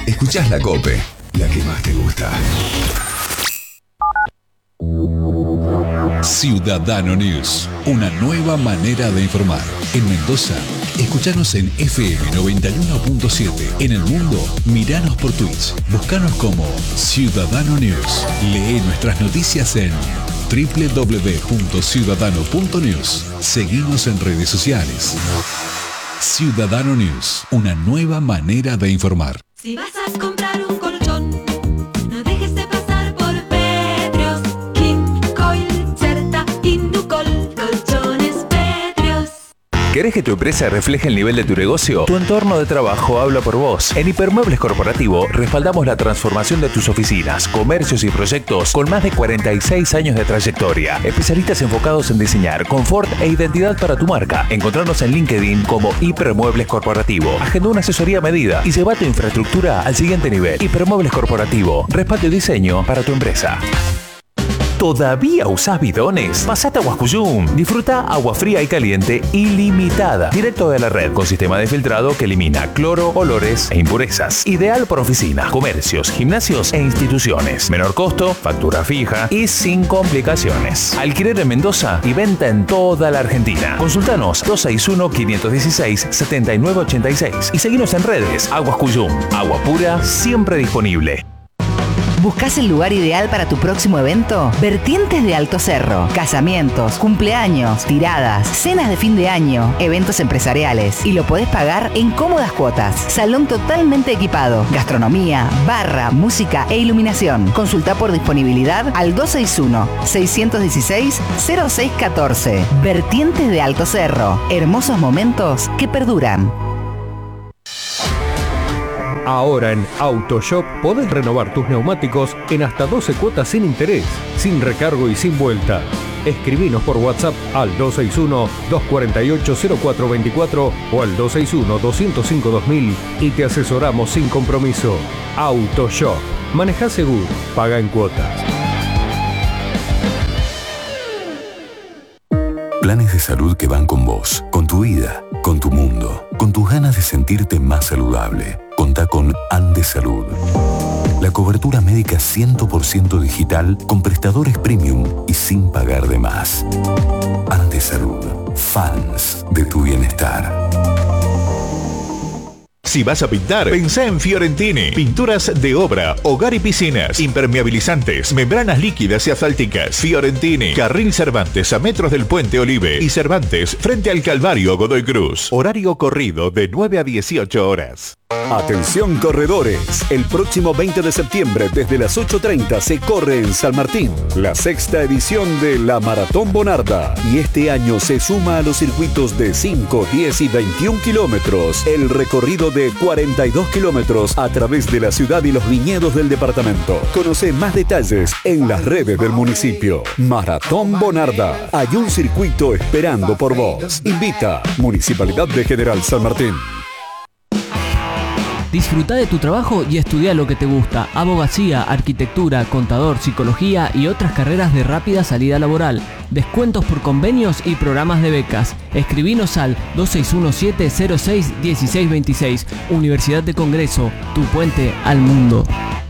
Escuchás La COPE, la que más te gusta. Ciudadano News, una nueva manera de informar. En Mendoza, escuchanos en FM 91.7. En el mundo, miranos por Twitch. Búscanos como Ciudadano News. Lee nuestras noticias en www.ciudadano.news. Seguinos en redes sociales. Ciudadano News, una nueva manera de informar. Si vas a comprar un colchón, no dejes de pasar por Petrios, King, Coil, Certa, Inducol, colchones Petrios. ¿Querés que tu empresa refleje el nivel de tu negocio? Tu entorno de trabajo habla por vos. En Hipermuebles Corporativo respaldamos la transformación de tus oficinas, comercios y proyectos con más de 46 años de trayectoria. Especialistas enfocados en diseñar confort e identidad para tu marca. Encontrarnos en LinkedIn como Hipermuebles Corporativo. Agenda una asesoría a medida y lleva tu infraestructura al siguiente nivel. Hipermuebles Corporativo. Respaldo y diseño para tu empresa. ¿Todavía usás bidones? Pasate a Huascuyum. Disfruta agua fría y caliente ilimitada, directo de la red, con sistema de filtrado que elimina cloro, olores e impurezas. Ideal para oficinas, comercios, gimnasios e instituciones. Menor costo, factura fija y sin complicaciones. Alquiler en Mendoza y venta en toda la Argentina. Consultanos 261-516-7986 y seguinos en redes. Huascuyum, agua pura, siempre disponible. ¿Buscás el lugar ideal para tu próximo evento? Vertientes de Alto Cerro. Casamientos, cumpleaños, tiradas, cenas de fin de año, eventos empresariales. Y lo podés pagar en cómodas cuotas. Salón totalmente equipado. Gastronomía, barra, música e iluminación. Consulta por disponibilidad al 261-616-0614. Vertientes de Alto Cerro. Hermosos momentos que perduran. Ahora en AutoShop podés renovar tus neumáticos en hasta 12 cuotas sin interés, sin recargo y sin vuelta. Escribinos por WhatsApp al 261-248-0424 o al 261-205-2000 y te asesoramos sin compromiso. AutoShop. Manejá seguro, paga en cuotas. Planes de salud que van con vos, con tu vida, con tu mundo, con tus ganas de sentirte más saludable. Contá con Andes Salud. La cobertura médica 100% digital con prestadores premium y sin pagar de más. Andes Salud. Fans de tu bienestar. Si vas a pintar, pensá en Fiorentini. Pinturas de obra, hogar y piscinas, impermeabilizantes, membranas líquidas y asfálticas. Fiorentini, Carril Cervantes a metros del Puente Olive y Cervantes frente al Calvario Godoy Cruz. Horario corrido de 9 a 18 horas. Atención corredores, el próximo 20 de septiembre desde las 8:30 se corre en San Martín la 6ª edición de la Maratón Bonarda y este año se suma a los circuitos de 5, 10 y 21 kilómetros el recorrido de 42 kilómetros a través de la ciudad y los viñedos del departamento. Conoce más detalles en las redes del municipio. Maratón Bonarda, hay un circuito esperando por vos. Invita Municipalidad de General San Martín. Disfruta de tu trabajo y estudia lo que te gusta. Abogacía, arquitectura, contador, psicología y otras carreras de rápida salida laboral. Descuentos por convenios y programas de becas. Escribinos al 2617-06-1626. Universidad de Congreso, tu puente al mundo.